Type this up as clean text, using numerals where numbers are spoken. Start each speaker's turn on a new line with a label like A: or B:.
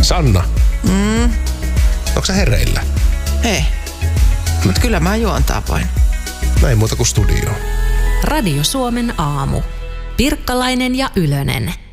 A: Sanna. Onko sä hereillä?
B: Ei. Mut kyllä mä juon tapoin.
A: Näin muuta kuin studioon.
C: Radio Suomen aamu. Pirkkalainen ja Ylönen.